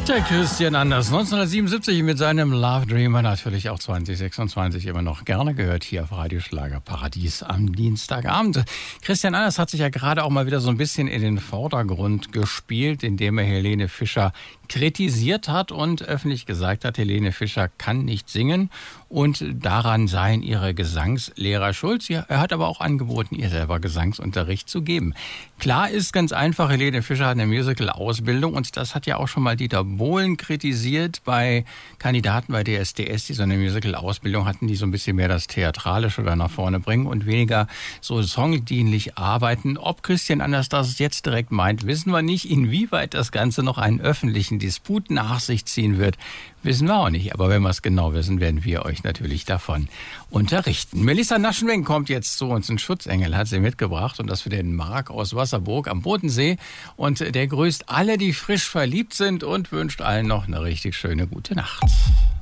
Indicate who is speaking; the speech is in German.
Speaker 1: Der Christian Anders, 1977 mit seinem Love Dreamer, natürlich auch 2026 immer noch gerne gehört hier auf Radio Schlagerparadies am Dienstagabend. Christian Anders hat sich ja gerade auch mal wieder so ein bisschen in den Vordergrund gespielt, indem er Helene Fischer kritisiert hat und öffentlich gesagt hat, Helene Fischer kann nicht singen und daran seien ihre Gesangslehrer schuld. Er hat aber auch angeboten, ihr selber Gesangsunterricht zu geben. Klar ist ganz einfach, Helene Fischer hat eine Musical-Ausbildung und das hat ja auch schon mal Dieter Bohlen kritisiert bei Kandidaten bei DSDS, die so eine Musical-Ausbildung hatten, die so ein bisschen mehr das Theatralische da nach vorne bringen und weniger so songdienlich arbeiten. Ob Christian Anders das jetzt direkt meint, wissen wir nicht. Inwieweit das Ganze noch einen öffentlichen Disput nach sich ziehen wird, wissen wir auch nicht. Aber wenn wir es genau wissen, werden wir euch natürlich davon unterrichten. Melissa Naschenweng kommt jetzt zu uns. Ein Schutzengel hat sie mitgebracht und das für den Marc aus Wasserburg am Bodensee. Und der grüßt alle, die frisch verliebt sind und wünscht allen noch eine richtig schöne gute Nacht.